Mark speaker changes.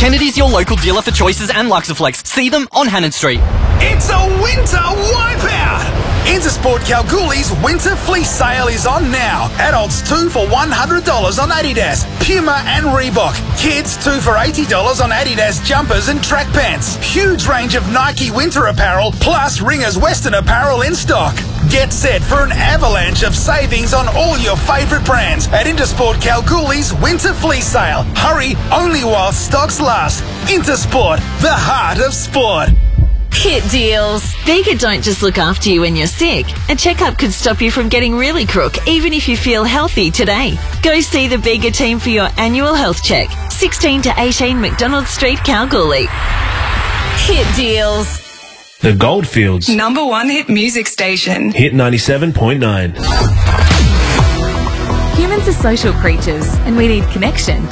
Speaker 1: Kennedy's your local dealer for choices and Luxaflex. See them on Hannon Street.
Speaker 2: It's a winter wipeout! Intersport Kalgoorlie's winter fleece sale is on now. Adults 2 for $100 on Adidas, Puma and Reebok. Kids 2 for $80 on Adidas jumpers and track pants. Huge range of Nike winter apparel, plus Ringers Western apparel in stock. Get set for an avalanche of savings on all your favourite brands at Intersport Kalgoorlie's winter fleece sale. Hurry, only while stocks last. Intersport, the heart of sport.
Speaker 3: Hit deals. Bega don't just look after you when you're sick. A checkup could stop you from getting really crook, even if you feel healthy today. Go see the Bega team for your annual health check. 16 to 18 McDonald Street, Kalgoorlie. Hit deals.
Speaker 4: The Goldfields.
Speaker 5: #1 hit music station.
Speaker 4: Hit 97.9.
Speaker 6: Humans are social creatures and we need connection.